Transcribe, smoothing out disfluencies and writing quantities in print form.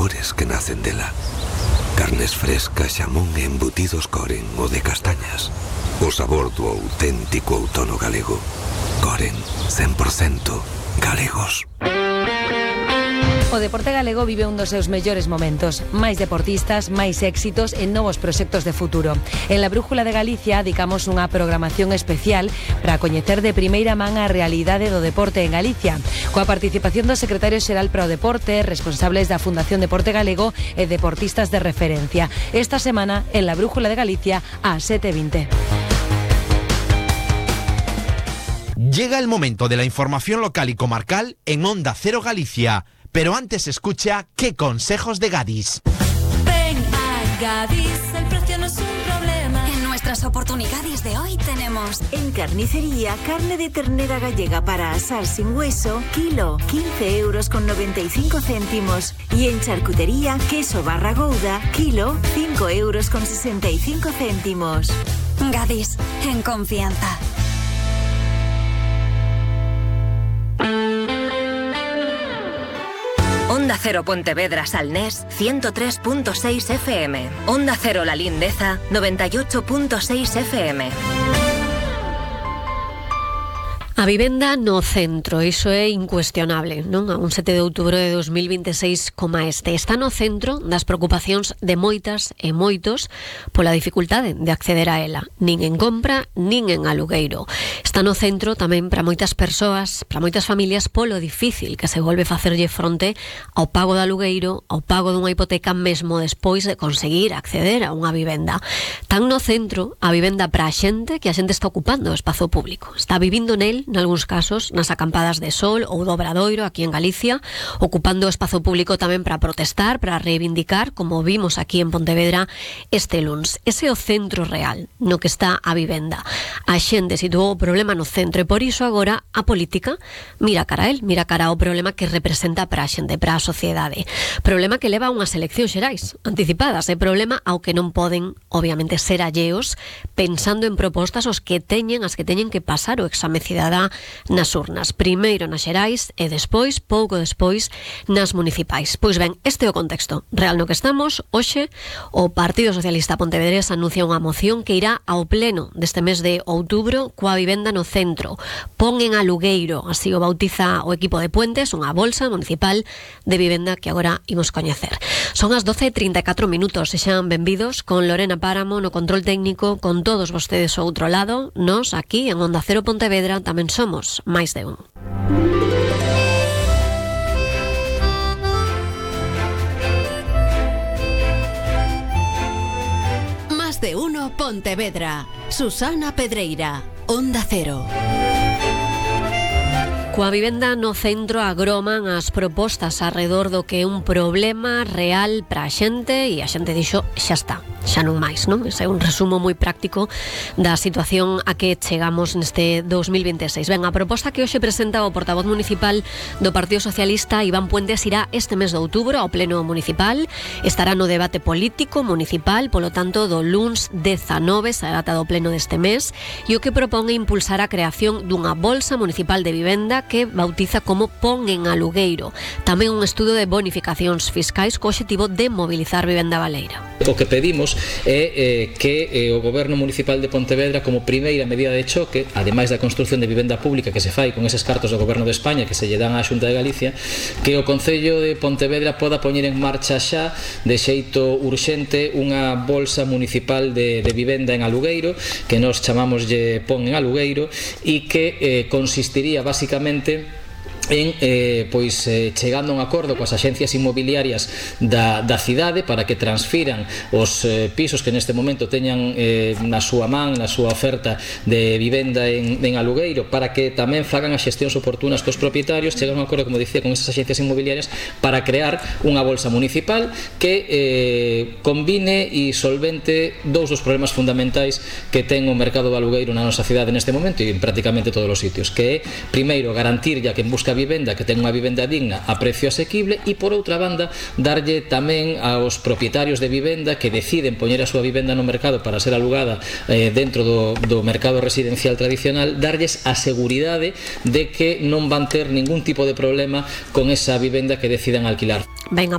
sabores que nacen dela. Carnes frescas, xamón e embutidos Coren, o de castañas. O sabor do auténtico outono galego. Coren, 100% galegos. O deporte galego vive un dos seus mellores momentos. Máis deportistas, máis éxitos e novos proxectos de futuro. En la Brújula de Galicia dedicamos unha programación especial para coñecer de primeira man a realidade do deporte en Galicia, coa participación do secretario xeral para o deporte, responsables da Fundación Deporte Galego e deportistas de referencia. Esta semana, en la Brújula de Galicia, a 7:20. Llega el momento de la información local y comarcal en Onda Cero Galicia. Pero antes escucha ¿Qué consejos de Gadis? Ven a Gadis, el precio no es un problema. En nuestras oportunidades de hoy tenemos en carnicería, carne de ternera gallega para asar sin hueso, kilo, 15,95 €. Y en charcutería, queso barra gouda, kilo, 5,65 €. Gadis, en confianza. Onda Cero Pontevedra Salnés 103.6 FM. Onda Cero La Lindeza 98.6 FM. A vivenda no centro, iso é incuestionable, non? A un 7 de outubro de 2026 como este. Está no centro das preocupacións de moitas e moitos pola dificultade de acceder a ela, nin en compra, nin en alugueiro. Está no centro tamén para moitas persoas, para moitas familias, polo difícil que se volve facerlle fronte ao pago de alugueiro, ao pago dunha hipoteca mesmo despois de conseguir acceder a unha vivenda. Tan no centro a vivenda para a xente que a xente está ocupando o espazo público. Está vivindo nel, nalgúns casos, nas acampadas de sol ou do Obradoiro, aquí en Galicia, ocupando o espazo público tamén para protestar, para reivindicar, como vimos aquí en Pontevedra este luns. Ese é o centro real no que está a vivenda. A xente situou o problema no centro e por iso agora a política mira cara a él, mira cara ao problema que representa para a xente, para a sociedade. Problema que leva a unhas eleccións xerais anticipadas, e problema ao que non poden, obviamente, ser alleos pensando en propostas as que teñen que pasar o exame cidadá nas urnas, primeiro nas xerais e despois, pouco despois, nas municipais. Pois ben, este é o contexto real no que estamos. Hoxe, o Partido Socialista Pontevedrés anuncia unha moción que irá ao pleno deste mes de outubro coa vivenda no centro. Pon en alugueiro, así o bautiza o equipo de Puentes, unha bolsa municipal de vivenda que agora imos coñecer. Son as 12:34, sexan benvidos con Lorena Páramo no control técnico, con todos vostedes ao outro lado. Nos aquí en Onda Cero Pontevedra tamén somos máis de un. Más de uno Pontevedra. Susana Pedreira, Onda Cero. Coa vivenda no centro agroman as propostas arredor do que é un problema real para a xente, e a xente dixo xa está, xa non máis, non? Ese é un resumo moi práctico da situación a que chegamos neste 2026. Ben, a proposta que hoxe presenta o portavoz municipal do Partido Socialista, Iván Puentes, irá este mes de outubro ao pleno municipal, estará no debate político municipal, polo tanto do luns 19 será a data do pleno deste mes, e o que propón é impulsar a creación dunha bolsa municipal de vivenda que bautiza como Pon en alugueiro. Tamén un estudo de bonificacións fiscais co obxectivo de mobilizar vivenda baleira. O que pedimos é que o Goberno Municipal de Pontevedra, como primeira medida de choque, ademais da construción de vivenda pública que se fai con eses cartos do Goberno de España que se lle dan á Xunta de Galicia, que o Concello de Pontevedra poda poñer en marcha xa de xeito urxente unha bolsa municipal de vivenda en alugueiro, que nós chamámoslle Pon en alugueiro, e que consistiría basicamente en chegando a un acordo coas axencias inmobiliarias da cidade para que transfiran os pisos que neste momento teñan na súa man, na súa oferta de vivenda en alugueiro, para que tamén fagan as xestións oportunas cos propietarios, chegan a un acordo, como dicía, con esas axencias inmobiliarias para crear unha bolsa municipal que combine e solvente dous dos problemas fundamentais que ten o mercado do alugueiro na nosa cidade neste momento e en prácticamente todos os sitios, que é, primeiro, garantir ya que busca vivenda, que ten unha vivenda digna a precio asequible, e por outra banda darlle tamén aos propietarios de vivenda que deciden poñer a súa vivenda no mercado para ser alugada dentro do mercado residencial tradicional, darlles a seguridade de que non van ter ningún tipo de problema con esa vivenda que decidan alquilar. Ben, a